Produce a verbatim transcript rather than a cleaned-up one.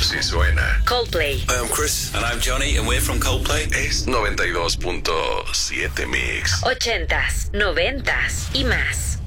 Así suena. Coldplay. Hi, I'm Chris. And I'm Johnny, and we're from Coldplay. Es noventa y dos punto siete Mix. Ochentas, noventas y más.